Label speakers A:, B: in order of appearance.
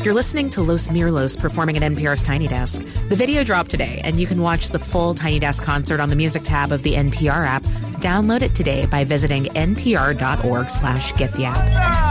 A: You're listening to Los Mirlos performing at NPR's Tiny Desk. The video dropped today, and you can watch the full Tiny Desk concert on the music tab of the NPR app. Download it today by visiting npr.org/gettheapp.